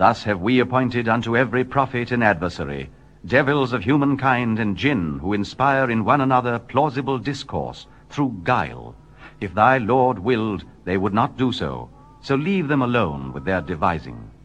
Thus have we appointed unto every prophet an adversary, devils of humankind and jinn, who inspire in one another plausible discourse through guile. If thy Lord willed, they would not do so. So leave them alone with their devising.